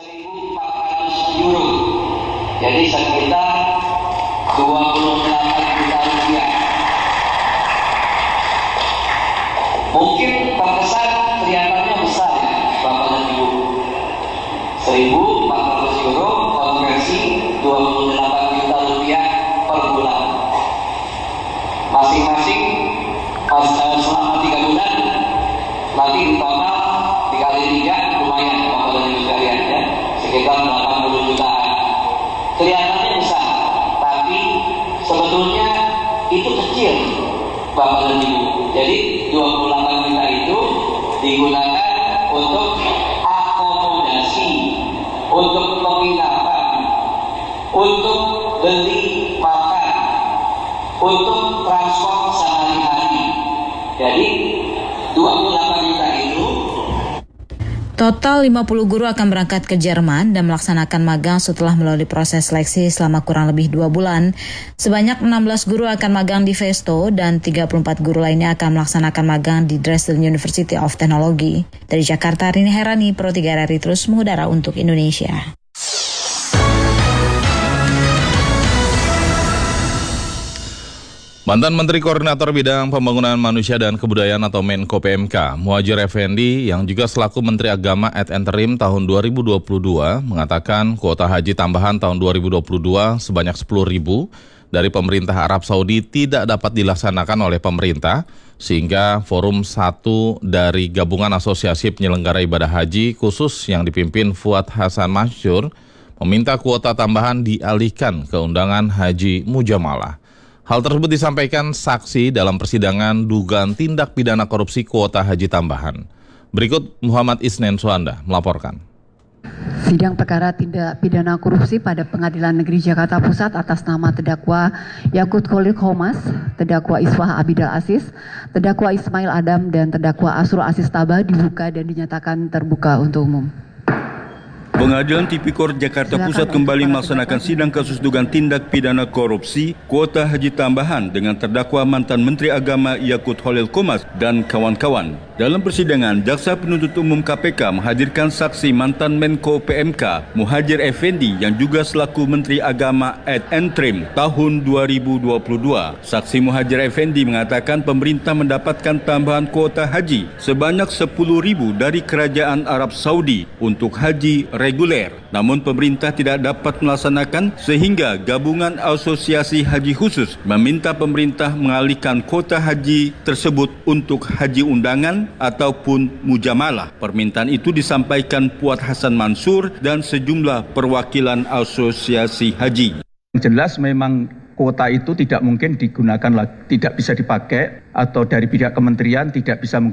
euro. Jadi sekitar 28 juta rupiah. Mungkin terkesan kelihatannya besar ya, Bapak dan Ibu. 1.400 euro konversi 28 juta rupiah per bulan. Masing-masing selama 3 bulan, nanti di total dikali 3 lumayan Bapak dan Ibu sekalian ya, sekitar 80 jutaan. Kelihatannya besar, tapi sebetulnya itu kecil Bapak dan Ibu. Jadi 28 juta itu digunakan untuk akomodasi, untuk penginapan, untuk beli makan, untuk transport sehari-hari. Jadi 28 juta itu. Total 50 guru akan berangkat ke Jerman dan melaksanakan magang setelah melalui proses seleksi selama kurang lebih 2 bulan. Sebanyak 16 guru akan magang di Vesto dan 34 guru lainnya akan melaksanakan magang di Dresden University of Technology. Dari Jakarta, Rini Herani, Pro 3 RRI terus mengudara untuk Indonesia. Mantan Menteri Koordinator Bidang Pembangunan Manusia dan Kebudayaan atau Menko PMK, Muhadjir Effendi, yang juga selaku Menteri Agama ad interim tahun 2022, mengatakan kuota haji tambahan tahun 2022 sebanyak 10.000 dari pemerintah Arab Saudi tidak dapat dilaksanakan oleh pemerintah, sehingga Forum 1 dari Gabungan Asosiasi Penyelenggara Ibadah Haji khusus yang dipimpin Fuad Hasan Masyur meminta kuota tambahan dialihkan ke undangan haji mujamalah. Hal tersebut disampaikan saksi dalam persidangan dugaan tindak pidana korupsi kuota haji tambahan. Berikut Muhammad Isnen Suanda melaporkan. Sidang perkara tindak pidana korupsi pada Pengadilan Negeri Jakarta Pusat atas nama terdakwa Yakut Khalil Qomas, terdakwa Iswah Abidal Aziz, terdakwa Ismail Adam, dan terdakwa Asrul Aziz Taba dibuka dan dinyatakan terbuka untuk umum. Pengadilan Tipikor Jakarta Pusat kembali melaksanakan sidang kasus dugaan tindak pidana korupsi kuota haji tambahan dengan terdakwa mantan Menteri Agama Yakut Khalil Qomas dan kawan-kawan. Dalam persidangan, Jaksa Penuntut Umum KPK menghadirkan saksi mantan Menko PMK Muhadjir Effendi yang juga selaku Menteri Agama ad interim tahun 2022. Saksi Muhadjir Effendi mengatakan pemerintah mendapatkan tambahan kuota haji sebanyak 10.000 dari Kerajaan Arab Saudi untuk haji reguler. Namun pemerintah tidak dapat melaksanakan sehingga Gabungan Asosiasi Haji Khusus meminta pemerintah mengalihkan kuota haji tersebut untuk haji undangan ataupun mujamalah. Permintaan itu disampaikan Fuad Hasan Mansur dan sejumlah perwakilan asosiasi haji. Jelas memang kuota itu tidak mungkin digunakan lagi, tidak bisa dipakai atau dari pihak kementerian tidak bisa